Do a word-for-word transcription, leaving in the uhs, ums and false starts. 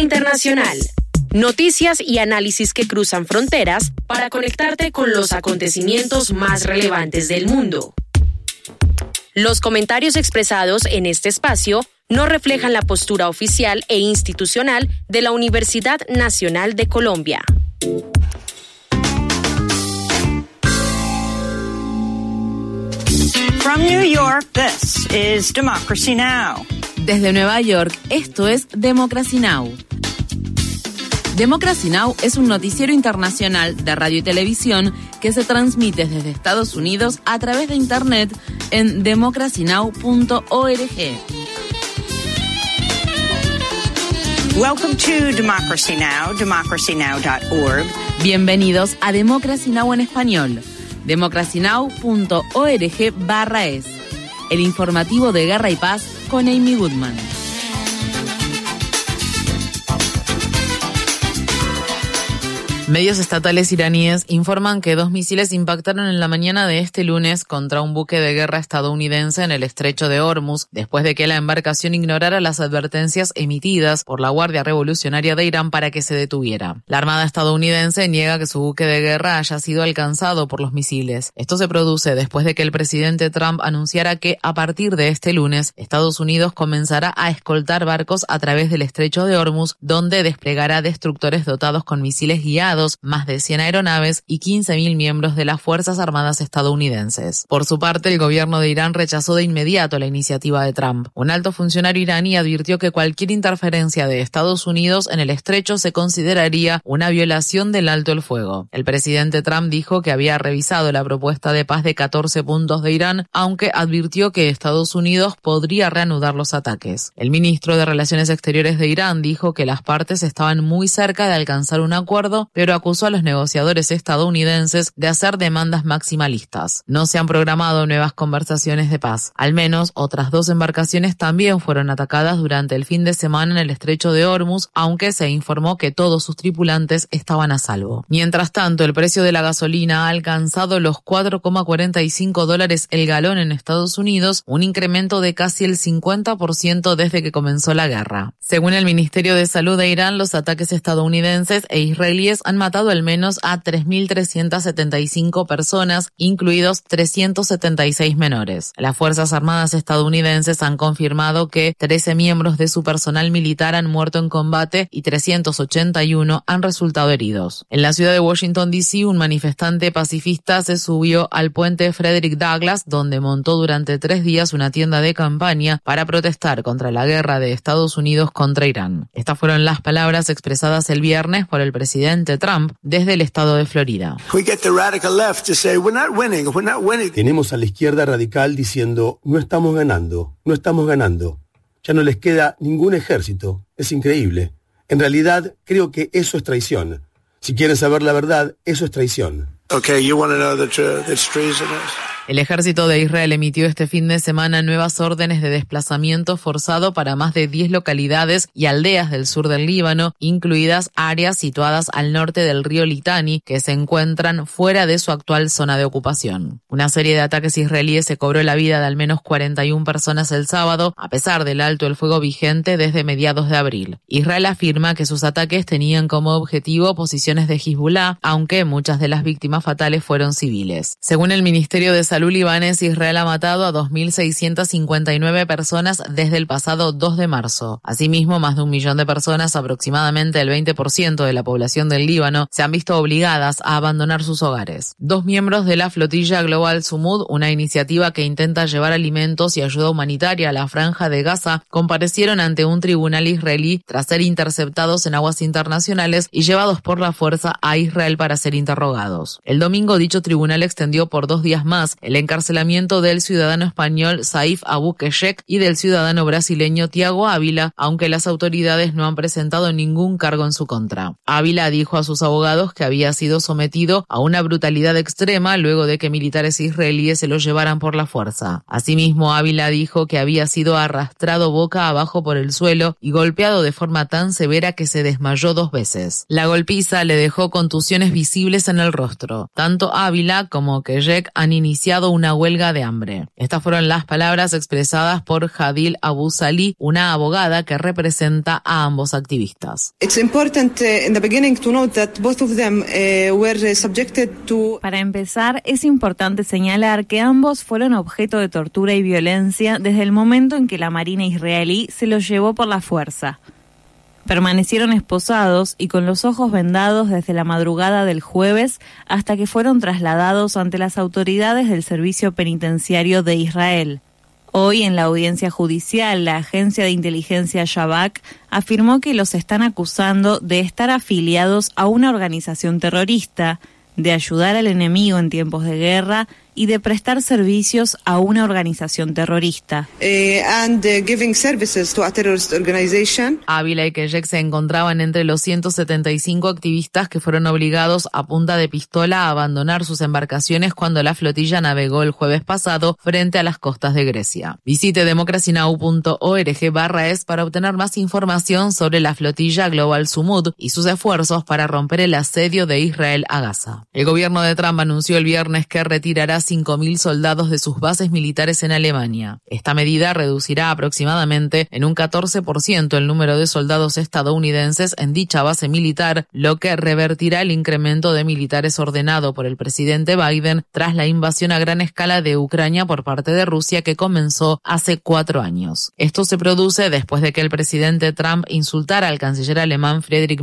Internacional. Noticias y análisis que cruzan fronteras para conectarte con los acontecimientos más relevantes del mundo. Los comentarios expresados en este espacio no reflejan la postura oficial e institucional de la Universidad Nacional de Colombia. From New York, this is Democracy Now! Desde Nueva York, esto es Democracy Now! Democracy Now! Es un noticiero internacional de radio y televisión que se transmite desde Estados Unidos a través de Internet en democracy now punto org. Welcome to Democracy Now!, democracy now dot org. Bienvenidos a Democracy Now! En español. democracy now punto org barra es. El informativo de Guerra y Paz con Amy Goodman. Medios estatales iraníes informan que dos misiles impactaron en la mañana de este lunes contra un buque de guerra estadounidense en el estrecho de Hormuz, después de que la embarcación ignorara las advertencias emitidas por la Guardia Revolucionaria de Irán para que se detuviera. La Armada estadounidense niega que su buque de guerra haya sido alcanzado por los misiles. Esto se produce después de que el presidente Trump anunciara que, a partir de este lunes, Estados Unidos comenzará a escoltar barcos a través del estrecho de Hormuz, donde desplegará destructores dotados con misiles guiados, más de cien aeronaves y quince mil miembros de las Fuerzas Armadas estadounidenses. Por su parte, el gobierno de Irán rechazó de inmediato la iniciativa de Trump. Un alto funcionario iraní advirtió que cualquier interferencia de Estados Unidos en el estrecho se consideraría una violación del alto el fuego. El presidente Trump dijo que había revisado la propuesta de paz de catorce puntos de Irán, aunque advirtió que Estados Unidos podría reanudar los ataques. El ministro de Relaciones Exteriores de Irán dijo que las partes estaban muy cerca de alcanzar un acuerdo, pero acusó a los negociadores estadounidenses de hacer demandas maximalistas. No se han programado nuevas conversaciones de paz. Al menos otras dos embarcaciones también fueron atacadas durante el fin de semana en el estrecho de Hormuz, aunque se informó que todos sus tripulantes estaban a salvo. Mientras tanto, el precio de la gasolina ha alcanzado los cuatro coma cuarenta y cinco dólares el galón en Estados Unidos, un incremento de casi el cincuenta por ciento desde que comenzó la guerra. Según el Ministerio de Salud de Irán, los ataques estadounidenses e israelíes han matado al menos a tres mil trescientas setenta y cinco personas, incluidos trescientos setenta y seis menores. Las Fuerzas Armadas estadounidenses han confirmado que trece miembros de su personal militar han muerto en combate y trescientos ochenta y uno han resultado heridos. En la ciudad de Washington, D C, un manifestante pacifista se subió al puente Frederick Douglass, donde montó durante tres días una tienda de campaña para protestar contra la guerra de Estados Unidos contra Irán. Estas fueron las palabras expresadas el viernes por el presidente Trump desde el estado de Florida. Tenemos a la izquierda radical diciendo, no estamos ganando, no estamos ganando. Ya no les queda ningún ejército. Es increíble. En realidad, creo que eso es traición. Si quieren saber la verdad, eso es traición. Okay, you want to know the truth? It's treasonous. El ejército de Israel emitió este fin de semana nuevas órdenes de desplazamiento forzado para más de diez localidades y aldeas del sur del Líbano, incluidas áreas situadas al norte del río Litani, que se encuentran fuera de su actual zona de ocupación. Una serie de ataques israelíes se cobró la vida de al menos cuarenta y una personas el sábado, a pesar del alto el fuego vigente desde mediados de abril. Israel afirma que sus ataques tenían como objetivo posiciones de Hezbollah, aunque muchas de las víctimas fatales fueron civiles. Según el Ministerio de Salud libanés, Israel ha matado a dos mil seiscientas cincuenta y nueve personas desde el pasado dos de marzo. Asimismo, más de un millón de personas, aproximadamente el veinte por ciento de la población del Líbano, se han visto obligadas a abandonar sus hogares. Dos miembros de la flotilla Global Sumud, una iniciativa que intenta llevar alimentos y ayuda humanitaria a la franja de Gaza, comparecieron ante un tribunal israelí tras ser interceptados en aguas internacionales y llevados por la fuerza a Israel para ser interrogados. El domingo, dicho tribunal extendió por dos días más el encarcelamiento del ciudadano español Saif Abou-Keshek y del ciudadano brasileño Tiago Ávila, aunque las autoridades no han presentado ningún cargo en su contra. Ávila dijo a sus abogados que había sido sometido a una brutalidad extrema luego de que militares israelíes se lo llevaran por la fuerza. Asimismo, Ávila dijo que había sido arrastrado boca abajo por el suelo y golpeado de forma tan severa que se desmayó dos veces. La golpiza le dejó contusiones visibles en el rostro. Tanto Ávila como Keshek han iniciado iniciado una huelga de hambre. Estas fueron las palabras expresadas por Hadil Abu Salih, una abogada que representa a ambos activistas. Para empezar, es importante señalar que ambos fueron objeto de tortura y violencia desde el momento en que la Marina israelí se los llevó por la fuerza. Permanecieron esposados y con los ojos vendados desde la madrugada del jueves hasta que fueron trasladados ante las autoridades del Servicio Penitenciario de Israel. Hoy, en la audiencia judicial, la agencia de inteligencia Shabak afirmó que los están acusando de estar afiliados a una organización terrorista, de ayudar al enemigo en tiempos de guerra y de prestar servicios a una organización terrorista. Uh, and, uh, giving services to a terrorist organization. Ávila y Keyek se encontraban entre los ciento setenta y cinco activistas que fueron obligados a punta de pistola a abandonar sus embarcaciones cuando la flotilla navegó el jueves pasado frente a las costas de Grecia. Visite democracynow punto org barra es para obtener más información sobre la flotilla Global Sumud y sus esfuerzos para romper el asedio de Israel a Gaza. El gobierno de Trump anunció el viernes que retirará cinco mil soldados de sus bases militares en Alemania. Esta medida reducirá aproximadamente en un catorce por ciento el número de soldados estadounidenses en dicha base militar, lo que revertirá el incremento de militares ordenado por el presidente Biden tras la invasión a gran escala de Ucrania por parte de Rusia que comenzó hace cuatro años. Esto se produce después de que el presidente Trump insultara al canciller alemán Friedrich